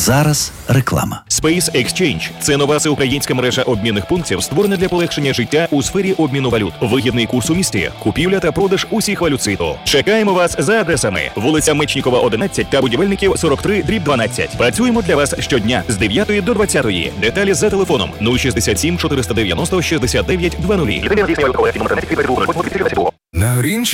зараз реклама. Space Exchange – це нова всеукраїнська мережа обмінних пунктів, створена для полегшення життя у сфері обміну валют. Вигідний курс у місті, купівля та продаж усіх валют світу. Чекаємо вас за адресами: вулиця Мечнікова, 11 та Будівельників, 43/12. Працюємо для вас щодня з 9 до 20. Деталі за телефоном 067 490 69 00. На Орінчі